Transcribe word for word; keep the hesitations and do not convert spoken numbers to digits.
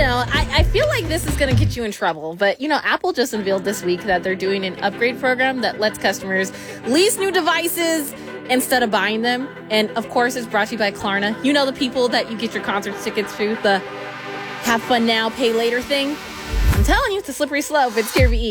know, I, I feel like this is going to get you in trouble. But, you know, Apple just unveiled this week that they're doing an upgrade program that lets customers lease new devices instead of buying them. And, of course, it's brought to you by Klarna. You know, the people that you get your concert tickets to, the have fun now, pay later thing. I'm telling you, it's a slippery slope. It's K R V E.